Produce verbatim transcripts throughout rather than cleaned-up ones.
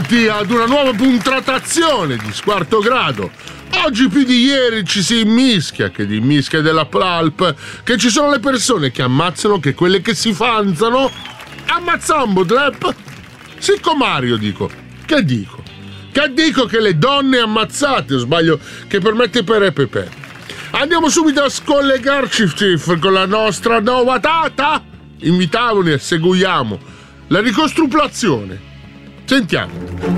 benvenuti ad una nuova puntratazione di Squarto Grado. Oggi più di ieri ci si immischia che di mischia della Pulp, che ci sono le persone che ammazzano che quelle che si fanzano. Ammazzambo, Dlep? Sicco Mario, dico. Che dico? Che dico che le donne ammazzate, o sbaglio, che permette per e pepe. Andiamo subito a scollegarci con la nostra nuova tata. Invitavoli e seguiamo la ricostruzione. Sentiamo.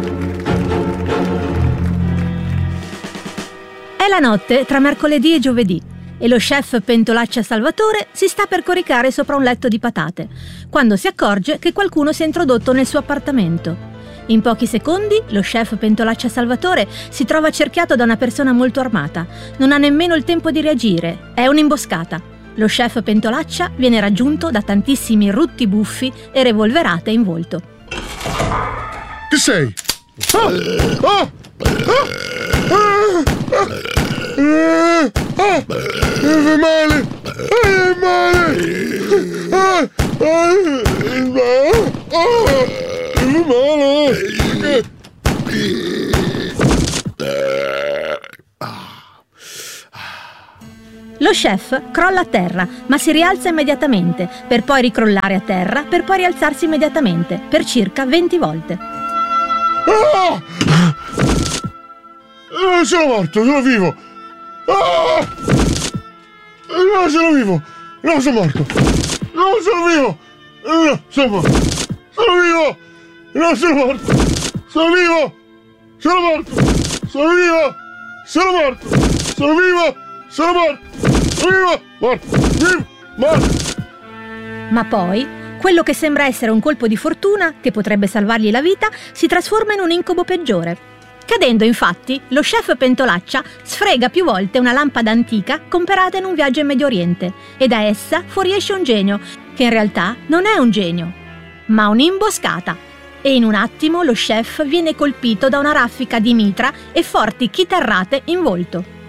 È la notte tra mercoledì e giovedì e lo chef Pentolaccia Salvatore si sta per coricare sopra un letto di patate, quando si accorge che qualcuno si è introdotto nel suo appartamento. In pochi secondi lo chef Pentolaccia Salvatore si trova cerchiato da una persona molto armata. Non ha nemmeno il tempo di reagire, è un'imboscata. Lo chef Pentolaccia viene raggiunto da tantissimi rutti buffi e revolverate in volto. Chi sei? Ah! Ah! Ah! Ah! Ah! Fa male! Ah, male! Ah! Ah! Ah! Fa male! Lo chef crolla a terra, ma si rialza immediatamente, per poi ricrollare a terra, per poi rialzarsi immediatamente, per circa venti volte. Ah! Ah, sono morto, sono vivo! Ah! No, sono vivo! No, sono morto! No, sono vivo! No, sono morto! Sono vivo! No, sono morto! Sono vivo! Sono morto! Sono vivo! Sono morto! Sono vivo! Sono morto! Sono vivo! Morto! Vivo! Morto! Ma poi, quello che sembra essere un colpo di fortuna, che potrebbe salvargli la vita, si trasforma in un incubo peggiore. Cadendo, infatti, lo chef Pentolaccia sfrega più volte una lampada antica comprata in un viaggio in Medio Oriente e da essa fuoriesce un genio, che in realtà non è un genio, ma un'imboscata. E in un attimo lo chef viene colpito da una raffica di mitra e forti chitarrate in volto.